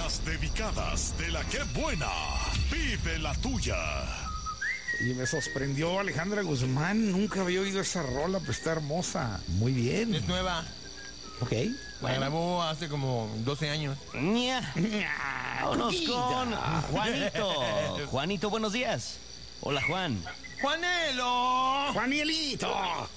Las dedicadas de la que buena. Vive la tuya. Y me sorprendió Alejandra Guzmán. Nunca había oído esa rola, pero está hermosa. Muy bien. Es nueva. Ok. La grabó hace como 12 años. Vámonos con Juanito. Juanito, buenos días. Hola, Juan. ¡Juanelo! ¡Juanielito!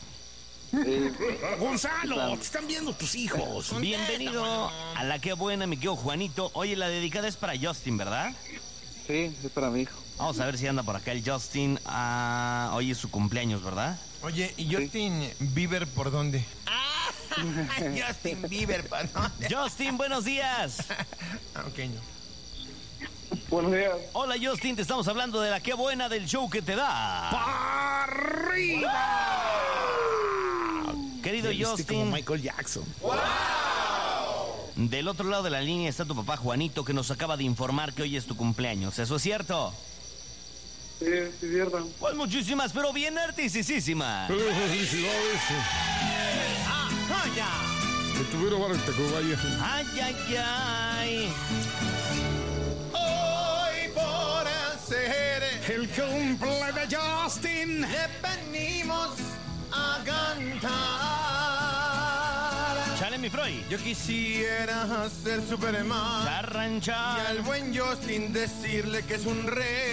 Gonzalo, te están viendo tus hijos. Bienvenido a La Que Buena, mi querido Juanito. Oye, la dedicada es para Justin, ¿verdad? Sí, es para mi hijo. Vamos a ver si anda por acá el Justin. Hoy es su cumpleaños, ¿verdad? Oye, ¿y Justin Bieber por dónde? Justin Bieber, ¿por dónde? Justin, buenos días. Ok, no. Buenos días. Hola, Justin, te estamos hablando de La Que Buena del show que te da. ¡Para arriba! Querido Viste como Justin, Michael Jackson. del otro lado de la línea está tu papá Juanito, que nos acaba de informar que hoy es tu cumpleaños. ¿Eso es cierto? Sí, es cierto. Pues muchísimas, pero bien artisísimas. ¡Felicidades! Que tuviera para Tacubaya. Ay, ay, ay. Hoy por hacer El cumple de Justin. le venimos a cantar. Chale, mi Freud. Yo quisiera ser Superman y Charrancha. al buen Justin decirle que es un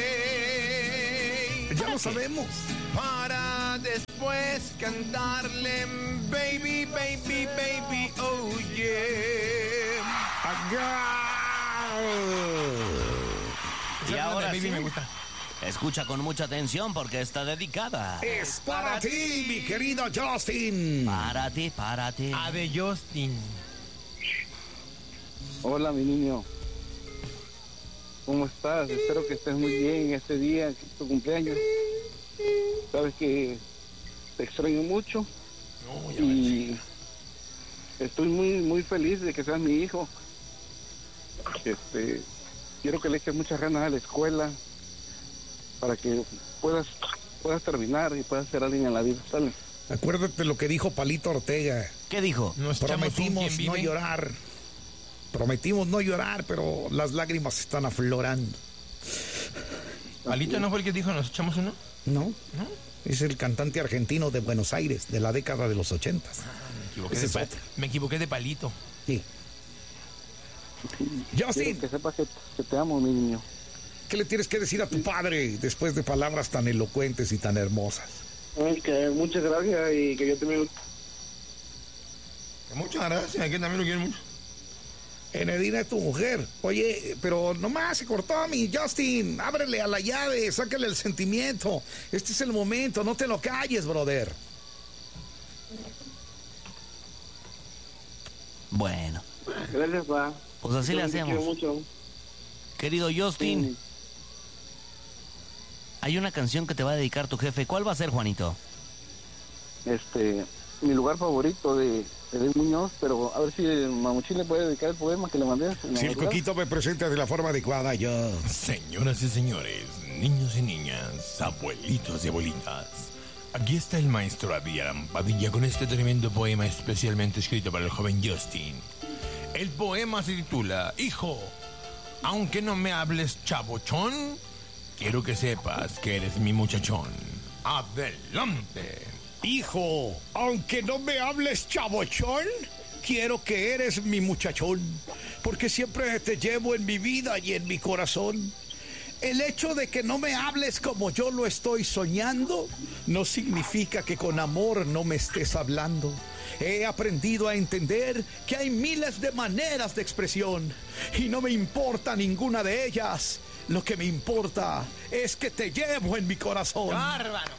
rey. Ya lo sabemos. Para después cantarle baby, baby, baby, oh yeah. Y ahora baby sí, me gusta. escucha con mucha atención porque está dedicada. Es para ti, mi querido Justin. Párate, párate. A de Justin. Hola, mi niño. ¿Cómo estás? Espero que estés muy bien este día, que es tu cumpleaños. Sabes que te extraño mucho y estoy muy feliz de que seas mi hijo. Quiero que le eches muchas ganas a la escuela para que puedas terminar y puedas ser alguien en la vida, ¿sale? Acuérdate lo que dijo Palito Ortega. ¿Qué dijo? Nos echamos un Prometimos quien no vive. llorar. Prometimos no llorar, pero las lágrimas están aflorando. ¿Palito no fue el que dijo nos echamos uno? ¿No? Es el cantante argentino de Buenos Aires, de la década de los 80. Ese es otro. Me equivoqué de Palito. Sí. Quiero Justin, que sepas que te amo, mi niño. ¿qué le tienes que decir a tu padre después de palabras tan elocuentes y tan hermosas? Que muchas gracias y que yo también... Muchas gracias, que también lo quiero mucho. Enedina es tu mujer. Oye, pero nomás se cortó a mi Justin. Ábrele a la llave, sácale el sentimiento. Este es el momento, no te lo calles, brother. Bueno, Gracias, pa. pues así le Yo te quiero hacemos. mucho. Querido Justin, Sí. hay una canción que te va a dedicar tu jefe. ¿Cuál va a ser, Juanito? Mi lugar favorito de Edel Muñoz, pero a ver si Mamuchín le puede dedicar el poema que le mandé. Si el coquito me presenta de la forma adecuada, yo... Señoras y señores, niños y niñas, abuelitos y abuelitas, aquí está el maestro Adrián Padilla con este tremendo poema especialmente escrito para el joven Justin. El poema se titula Hijo, aunque no me hables chabochón, quiero que sepas que eres mi muchachón. Adelante. Hijo, aunque no me hables chabochón, quiero que eres mi muchachón, porque siempre te llevo en mi vida y en mi corazón. El hecho de que no me hables como yo lo estoy soñando no significa que con amor no me estés hablando. He aprendido a entender que hay miles de maneras de expresión y no me importa ninguna de ellas. Lo que me importa es que te llevo en mi corazón. ¡Bárbaro!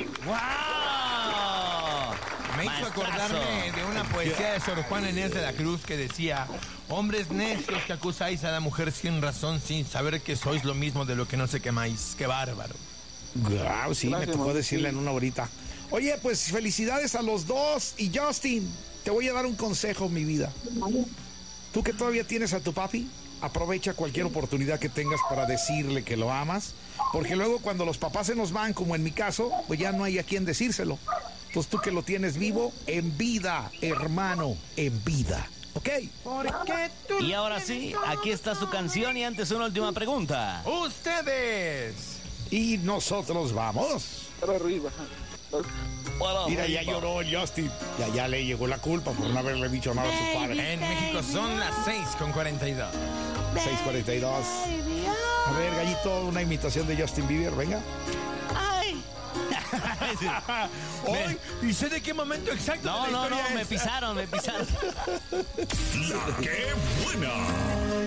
¡Wow! Me hizo acordarme de una poesía de Sor Juana Inés de la Cruz que decía: hombres necios que acusáis a la mujer sin razón, sin saber que sois lo mismo de lo que no sé quemáis. ¡Qué bárbaro! Guau, sí, Gracias, me tocó mamá, decirle sí. en una horita. Oye, pues felicidades a los dos. Y Justin, te voy a dar un consejo, mi vida. Tú que todavía tienes a tu papi, aprovecha cualquier oportunidad que tengas para decirle que lo amas, porque luego cuando los papás se nos van, como en mi caso, pues ya no hay a quien decírselo. Pues tú que lo tienes vivo, en vida, hermano, en vida. ¿Ok? Y ahora sí, aquí está su canción y antes una última pregunta. ¡Ustedes! Y nosotros vamos. Para arriba. Mira, ya lloró el Justin. Ya le llegó la culpa por no haberle dicho nada a su padre. En México son las 6:42. 6:42. A ver, Gallito, una imitación de Justin Bieber, venga. Hoy, ¿y sé de qué momento exacto? No, de la historia me es? pisaron. La que buena.